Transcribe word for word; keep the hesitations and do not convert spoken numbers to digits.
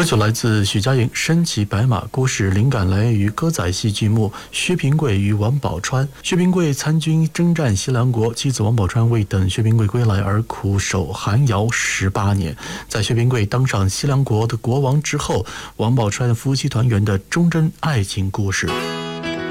歌曲来自许家印《身骑白马》，故事灵感来源于歌仔戏剧目《薛平贵与王宝钏》。薛平贵参军征战西凉国，妻子王宝钏为等薛平贵归来而苦守寒窑十八年。在薛平贵当上西凉国的国王之后，王宝钏夫妻团圆的忠贞爱情故事。